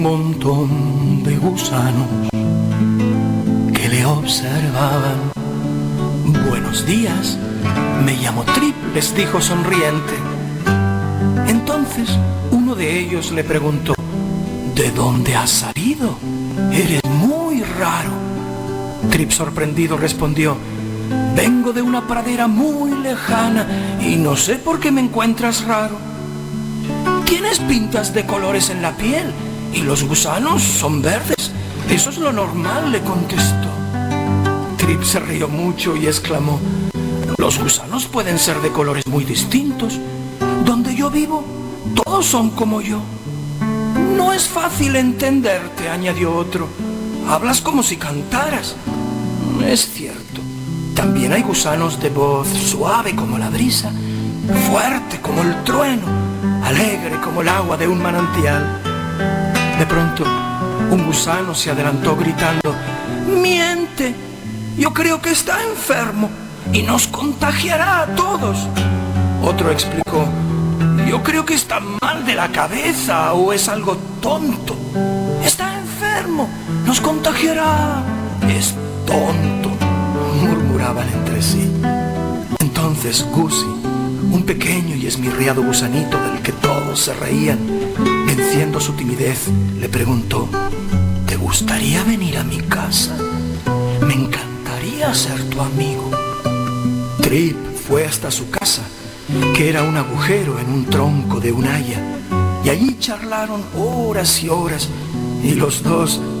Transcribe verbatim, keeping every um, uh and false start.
montón de gusanos que le observaban. Buenos días, me llamo Trip, les dijo sonriente. Entonces uno de ellos le preguntó: ¿de dónde has salido? Eres muy raro. Trip, sorprendido, respondió: vengo de una pradera muy lejana y no sé por qué me encuentras raro. Tienes pintas de colores en la piel y los gusanos son verdes. Eso es lo normal, le contestó. Trip se rió mucho y exclamó: los gusanos pueden ser de colores muy distintos. Donde yo vivo, todos son como yo. No es fácil entenderte, añadió otro. Hablas como si cantaras. Es cierto. También hay gusanos de voz suave como la brisa, fuerte como el trueno, alegre como el agua de un manantial. De pronto, un gusano se adelantó gritando: ¡miente! Yo creo que está enfermo y nos contagiará a todos. Otro explicó: yo creo que está mal de la cabeza o es algo tonto. Está enfermo, nos contagiará. Es tonto, murmuraban entre sí. Entonces Gussie, un pequeño y esmirriado gusanito del que todos se reían, venciendo su timidez, le preguntó: ¿te gustaría venir a mi casa? Me encantaría ser tu amigo. Trip fue hasta su casa, que era un agujero en un tronco de un haya, y allí charlaron horas y horas, y los dos